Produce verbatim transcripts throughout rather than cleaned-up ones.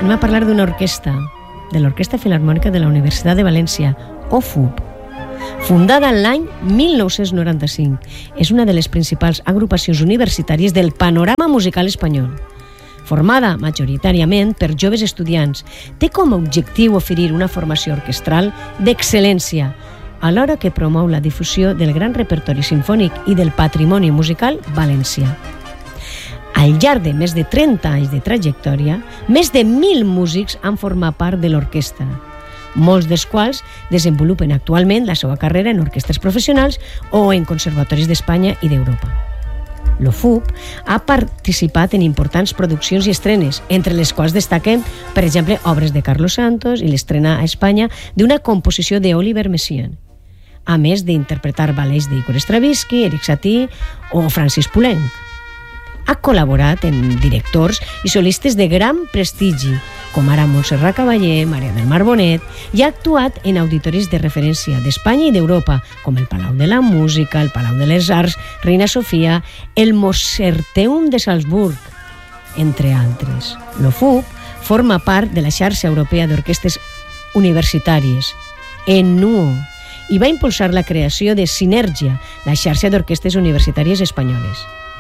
anem a parlar d'una orquestra, de l'Orquestra Filarmònica de la Universitat de València, O F U P, fundada l'any mil nou-cents noranta-cinc. És una de les principals agrupacions universitàries del panorama musical espanyol. Formada majoritàriament per joves estudiants, té com a objectiu oferir una formació orquestral d'excel·lència, alhora que promou la difusió del gran repertori simfònic i del patrimoni musical valencià. Al llarg de més de trenta anys de trajectòria, més de mil músics han format part de l'orquestra, molts dels quals desenvolupen actualment la seva carrera en orquestres professionals o en conservatoris d'Espanya i d'Europa. L'O F U P ha participat en importants produccions i estrenes, entre les quals destaquen, per exemple, obres de Carlos Santos i l'estrena a Espanya d'una composició d'Oliver Messiaen, a més d'interpretar ballets d'Igor Stravinsky, Erik Satie o Francis Poulenc. Ha col·laborat en directors i solistes de gran prestigi, com ara Montserrat Caballé, Maria del Mar Bonet, i ha actuat en auditoris de referència d'Espanya i d'Europa, com el Palau de la Música, el Palau de les Arts, Reina Sofia, el Mozarteum de Salzburg, entre altres. L'O F U P forma part de la xarxa europea d'orquestres universitàries, E N U O, i va impulsar la creació de Sinergia, la xarxa d'orquestres universitàries espanyoles.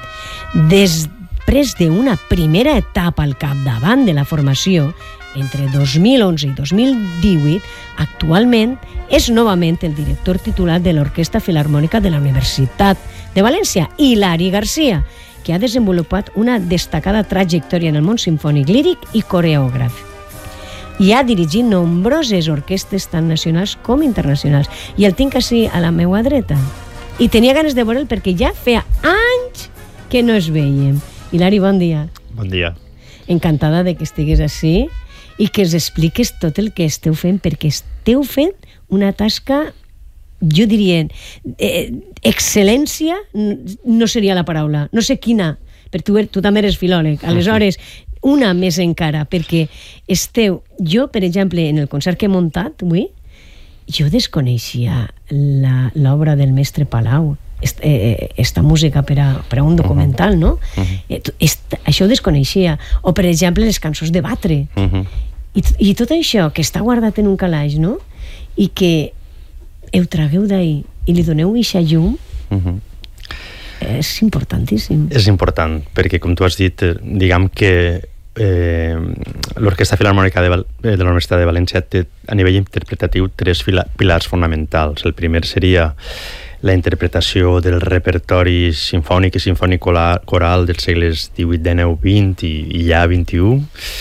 Després d'una primera etapa al capdavant de la formació, entre dos mil onze i dos mil divuit, actualment és novament el director titular de l'Orquestra Filarmònica de la Universitat de València, Hilari García, que ha desenvolupat una destacada trajectòria en el món simfònic líric i coreògraf. I ha dirigit nombroses orquestres tant nacionals com internacionals. I el tinc així a la meva dreta. I tenia ganes de veure'l perquè ja feia anys que no es veiem. Hilari, bon dia. Bon dia. Encantada de que estigues així i que ens expliques tot el que esteu fent, perquè esteu fent una tasca, jo diria, eh, excel·lència, no seria la paraula, no sé quina, perquè tu, tu també eres filòleg, aleshores, una més encara, perquè esteu, jo, per exemple, en el concert que he muntat avui, jo desconeixia l'obra del mestre Palau, esta, eh, esta música per a, per a un documental, no? Uh-huh. Eh, esta, això ho desconeixia. O, per exemple, les cançons de Batre. Uh-huh. I, I tot això, que està guardat en un calaix, no? I que heu tragueu d'ahir i li doneu eixa llum, uh-huh. És importantíssim. És important, perquè, com tu has dit, diguem que eh, l'Orquestra Filarmònica de, Val de la Universitat de València té, a nivell interpretatiu, tres pilars fonamentals. El primer seria la interpretació del repertori simfònic i simfònic coral dels segles divuit, dinou, vint i, i ja vint i u,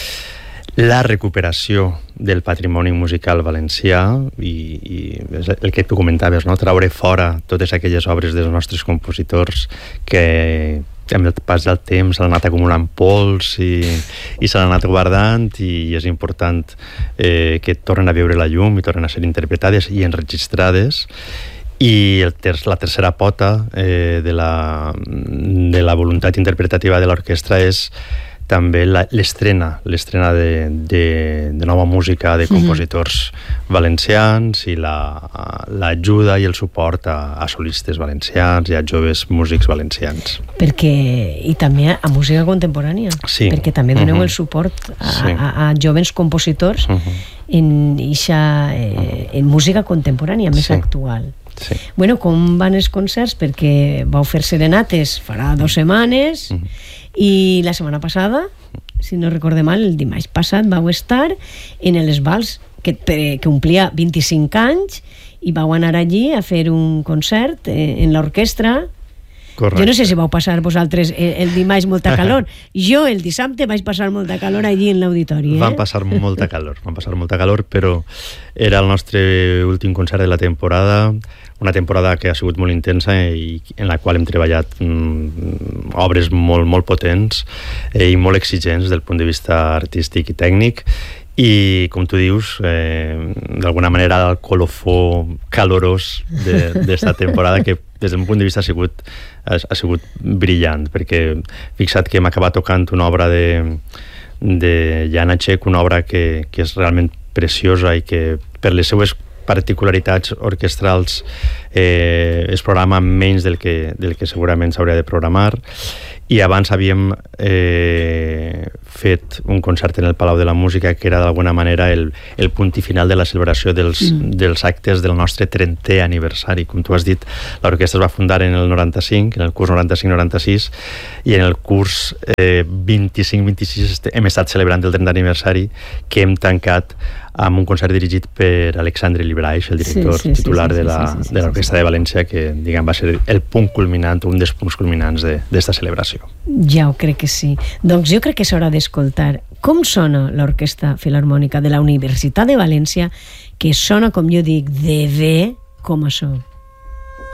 la recuperació del patrimoni musical valencià i, i el que tu comentaves, no? Traure fora totes aquelles obres dels nostres compositors que amb el pas del temps s'han anat acumulant pols i, i s'han anat guardant, i és important eh, que tornen a veure la llum i tornen a ser interpretades i enregistrades. I el ter la tercera pota eh, de, la, de la voluntat interpretativa de l'orquestra és també l'estrena, l'estrena de, de, de nova música de compositors mm-hmm. valencians i l'ajuda la, i el suport a, a solistes valencians i a joves músics valencians. Perquè, i també a música contemporània, sí. Perquè també doneu mm-hmm. el suport a, sí. a, a joves compositors mm-hmm. en, ixa, eh, en música contemporània més sí. actual. Sí. Bueno, com van els concerts? Perquè vau fer serenates farà dues setmanes mm-hmm. i la setmana passada, si no recorde mal, el dimarts passat vau estar en els Vals que, que omplia vint-i-cinc anys i vau anar allí a fer un concert en l'orquestra. Correcte. Jo no sé si vau passar vosaltres el dimarts molta calor. Jo el dissabte vaig passar molta calor allí en l'auditori. Eh? Van passar molta calor, van passar molta calor, però era el nostre últim concert de la temporada, una temporada que ha sigut molt intensa i en la qual hem treballat mm, obres molt, molt potents eh, i molt exigents del punt de vista artístic i tècnic. I, com tu dius, eh, d'alguna manera el colofó calorós d'esta temporada, que des d'un punt de vista ha sigut, ha, ha sigut brillant, perquè fixa't que hem acabat tocant una obra de, de Janáček, una obra que, que és realment preciosa i que per les seues particularitats orquestrals eh, es programa menys del que, del que segurament s'hauria de programar. I abans havíem eh, fet un concert en el Palau de la Música que era d'alguna manera el, el punt i final de la celebració dels, mm. dels actes del nostre trentè aniversari. Com tu has dit, l'orquestra es va fundar en el noranta-cinc, en el curs noranta-cinc noranta-sis, i en el curs eh, vint-i-cinc vint-i-sis hem estat celebrant el trentè aniversari, que hem tancat amb un concert dirigit per Alexandre Libraix, el director sí, sí, titular sí, sí, de, la, sí, sí, sí, de l'Orquestra sí, sí. de València, que diguem, va ser el punt culminant, un dels punts culminants d'esta celebració. Ja ho crec que sí. Doncs jo crec que s'haurà d'escoltar com sona l'Orquestra Filharmònica de la Universitat de València, que sona, com jo dic, de bé com això.